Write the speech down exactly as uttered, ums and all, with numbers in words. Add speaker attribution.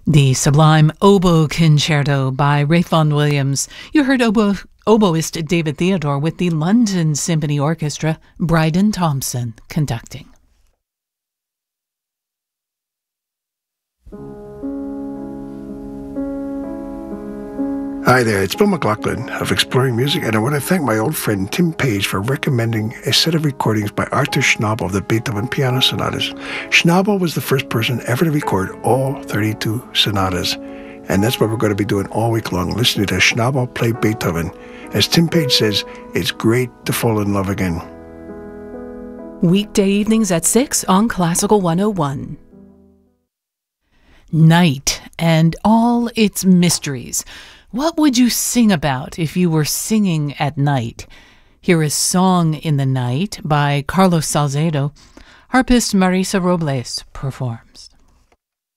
Speaker 1: The sublime Oboe Concerto by Ralph Vaughan Williams. You heard oboe, oboist David Theodore with the London Symphony Orchestra, Bryden Thompson conducting.
Speaker 2: Hi there, it's Bill McLaughlin of Exploring Music, and I want to thank my old friend Tim Page for recommending a set of recordings by Arthur Schnabel of the Beethoven Piano Sonatas. Schnabel was the first person ever to record all thirty-two sonatas, and that's what we're going to be doing all week long, listening to Schnabel play Beethoven. As Tim Page says, it's great to fall in love again.
Speaker 1: Weekday evenings at six on Classical one oh one. Night and all its mysteries. What would you sing about if you were singing at night? Here is Song in the Night by Carlos Salcedo. Harpist Marisa Robles performs.